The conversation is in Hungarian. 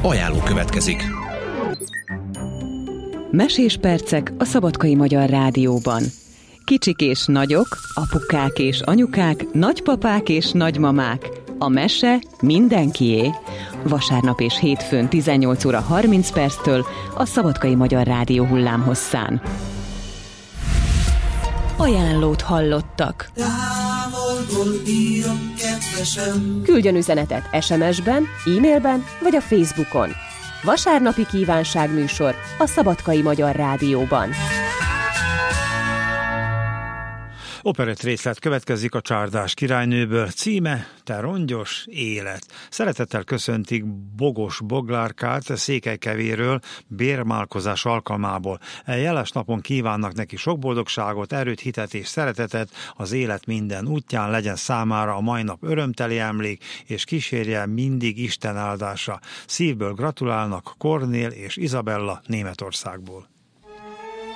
Ajánló következik. Mesés percek a Szabadkai Magyar Rádióban. Kicsik és nagyok, apukák és anyukák, nagypapák és nagymamák. A mese mindenkié. Vasárnap és hétfőn 18 óra 30 perctől a Szabadkai Magyar Rádió hullámhosszán. Ajánlót hallottak. Küldjön üzenetet SMS-ben, e-mailben vagy a Facebookon. Vasárnapi kívánságműsor a Szabadkai Magyar Rádióban. Operett részlet következik a Csárdás királynőből, címe Te rongyos élet. Szeretettel köszöntik Bogos Boglárkát Székelykevéről bérmálkozás alkalmából. Jeles napon kívánnak neki sok boldogságot, erőt, hitet és szeretetet az élet minden útján, legyen számára a mai nap örömteli emlék, és kísérje mindig Isten áldása. Szívből gratulálnak Kornél és Izabella Németországból.